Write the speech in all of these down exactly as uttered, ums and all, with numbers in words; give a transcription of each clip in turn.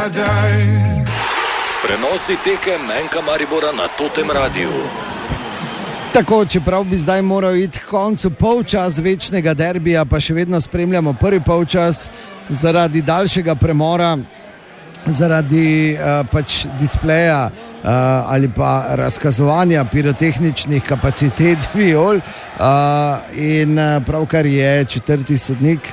Prenosi tekem Menka Maribora na Totem Radiu. Tako, čeprav bi zdaj moral iti k koncu polčas večnega derbija, pa še vedno spremljamo prvi polčas zaradi daljšega premora, zaradi uh, pač displeja uh, ali pa razkazovanja pirotehničnih kapacitet viol uh, in uh, pravkar je četrti sodnik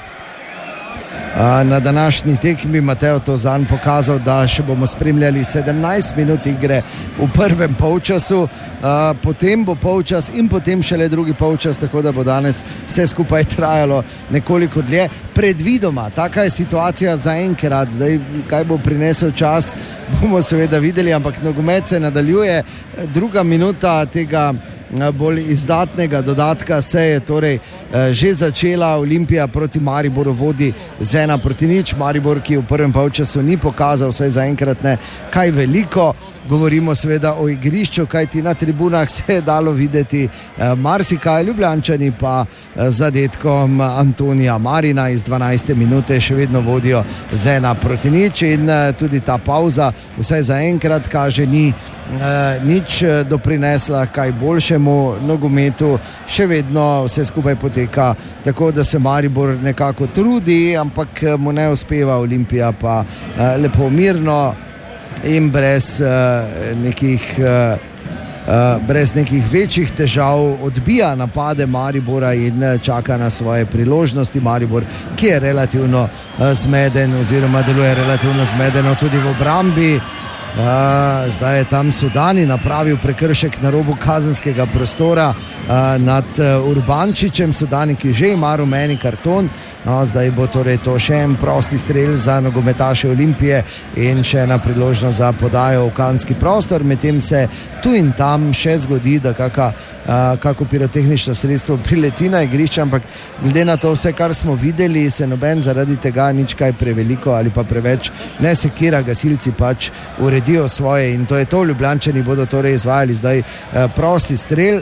na današnji tekmi Mateo Tozan pokazal, da še bomo spremljali sedemnajst minut igre v prvem polčasu, potem bo polčas in potem šele drugi polčas, tako da bo danes vse skupaj trajalo nekoliko dlje. Predvidoma, taka je situacija zaenkrat, zdaj kaj bo prinesel čas, bomo seveda videli, ampak nogomet se nadaljuje, druga minuta tega bolj izdatnega dodatka se je torej že začela. Olimpija proti Mariboru vodi z ena proti nič. Maribor, ki v prvem polčasu ni pokazal, vsaj zaenkrat ne kaj veliko. Govorimo seveda o igrišču, kajti na tribunah se je dalo videti marsikaj, Ljubljančani pa zadetkom Antonija Marina iz dvanajste minute še vedno vodijo z ena proti nič in tudi ta pauza vsaj zaenkrat kaže ni nič doprinesla kaj boljšemu nogometu, še vedno vse skupaj poteka tako, da se Maribor nekako trudi, ampak mu ne uspeva, Olimpija pa lepo mirno in brez uh, nekih uh, uh, brez nekih večjih težav odbija napade Maribora in čaka na svoje priložnosti. Maribor, ki je relativno uh, zmeden oziroma deluje relativno zmedeno tudi v obrambi. Uh, zdaj je tam Sudani napravil prekršek na robu kazenskega prostora uh, nad uh, Urbančičem. Sudani, ki že ima rumeni karton. No, zdaj bo torej to še en prosti strel za nogometaše Olimpije in še ena priložnost za podajo v kazenski prostor. Medtem se tu in tam še zgodi, da kaka, uh, kako pirotehnično sredstvo prileti na igrišče, ampak glede na to vse, kar smo videli, se noben zaradi tega nič kaj preveliko ali pa preveč ne sekira, gasilci pač uredijo svoje in to je to. Ljubljančani bodo torej izvajali zdaj uh, prosti strel.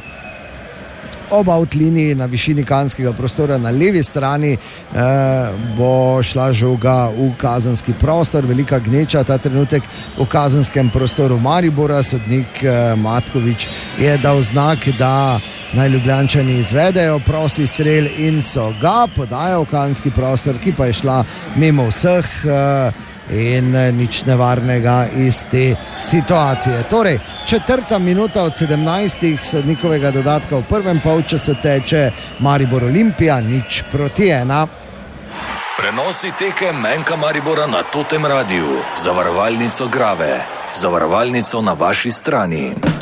Ob outliniji na višini kazenskega prostora na levi strani eh, bo šla žoga v kazenski prostor. Velika gneča ta trenutek v kazenskem prostoru Maribora. Sodnik eh, Matkovič je dal znak, da naj Ljubljančani izvedejo prosti strel in so ga, podajo v kazenski prostor, ki pa je šla mimo vseh eh, in nič nevarnega iz te situacije. Torej, četrta minuta od sedemnajstih sodnikovega dodatka v prvem polčasu teče Maribor Olimpija nič proti ena. Prenosi tekem Menka Maribora na Totem Radiu. Zavarovalnico Grave. Zavarovalnico na vaši strani.